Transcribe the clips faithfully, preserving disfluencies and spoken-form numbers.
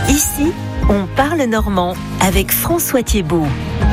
Ici, on parle normand avec François Thiébaut.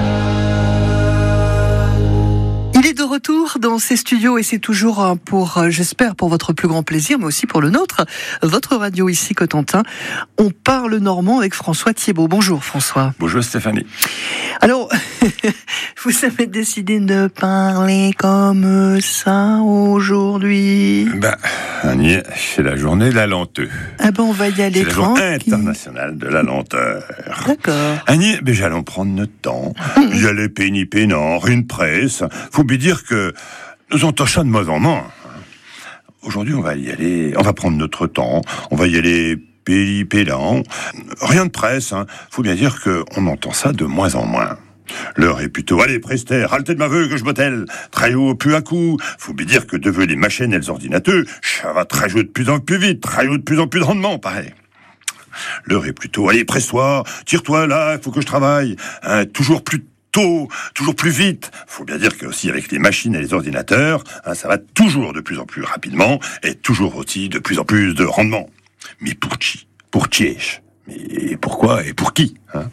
Il est de retour dans ces studios et c'est toujours pour, j'espère, pour votre plus grand plaisir, mais aussi pour le nôtre, votre radio ici Cotentin. On parle normand avec François Thiébaut. Bonjour François. Bonjour Stéphanie. Alors, vous avez décidé de parler comme ça aujourd'hui. Ben, Annie, c'est la journée de la lenteur. Ah ben, on va y aller. C'est la journée internationale de la lenteur. D'accord. Annie, ben, j'allons prendre notre temps. Y aller péni pénant, une presse. Faut bien dire que nous entendons ça de moins en moins. Aujourd'hui, on va y aller, on va prendre notre temps, on va y aller péli pénant. Rien de presse, hein. Faut bien dire qu'on entend ça de moins en moins. L'heure est plutôt, allez, prester, haltez de ma vue que je m'attelle, très haut, plus à coup. Faut bien dire que devant les machines et les ordinateurs, ça va très haut de plus en plus vite, très haut de plus en plus de rendement, pareil. L'heure est plutôt, allez, presse-toi, tire-toi là, il faut que je travaille, hein, toujours plus tôt, toujours plus vite. Faut bien dire que aussi avec les machines et les ordinateurs, hein, ça va toujours de plus en plus rapidement et toujours aussi de plus en plus de rendement. Mais pour qui? Pour qui? Mais pourquoi et pour qui, hein?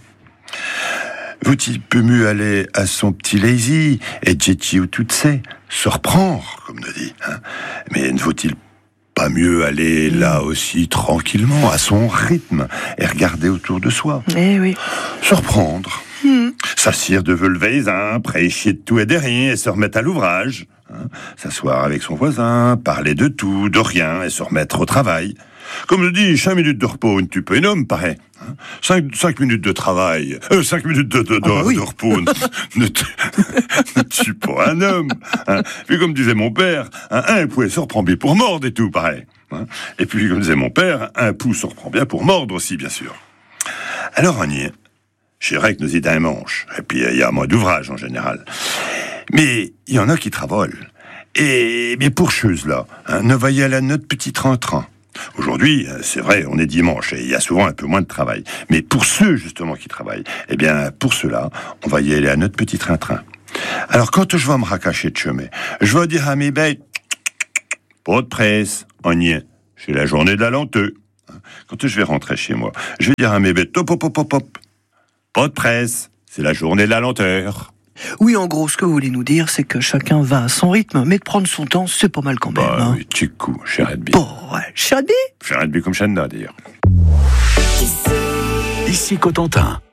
Vaut-il peu mieux aller à son petit lazy et jetti ou toutes ces se reprendre, comme on dit, hein? Mais ne faut-il pas mieux aller là aussi tranquillement, à son rythme, et regarder autour de soi? Eh oui. Se reprendre. Mmh. S'assire de lever, hein, prêcher de tout et de rien, et se remettre à l'ouvrage. Hein, s'asseoir avec son voisin, parler de tout, de rien, et se remettre au travail. Comme je dis, cinq minutes de repos, tu peux énorme, paraît. Hein, cinq, cinq minutes de travail, euh, cinq minutes de, de, de, ah bah oui. de repos, ne, ne tue pas un homme. Hein. Puis comme disait mon père, hein, un pouvait se reprendre bien pour mordre et tout, pareil. Hein. Et puis comme disait mon père, un pouls se reprend bien pour mordre aussi, bien sûr. Alors on y est. C'est vrai que nous y un manche, et puis il y a moins d'ouvrage en général. Mais il y en a qui travaillent. Et mais pour chose là, hein, ne voyez à notre petit train-train. Aujourd'hui, c'est vrai, on est dimanche et il y a souvent un peu moins de travail. Mais pour ceux justement qui travaillent, eh bien pour ceux-là, on va y aller à notre petit train-train. Alors quand je vais me racacher de chemin, je vais dire à mes bêtes, pas de presse, on y est. C'est la journée de la lenteur. Quand je vais rentrer chez moi, je vais dire à mes bêtes, hop hop hop hop hop. Pas de presse, c'est la journée de la lenteur. Oui, en gros, ce que vous voulez nous dire, c'est que chacun va à son rythme, mais de prendre son temps, c'est pas mal quand même. Bah hein. oui, tchic coup, cher Edby. Bon, ouais, cher Edby. Cher Edby comme Chanda, d'ailleurs. Ici Cotentin.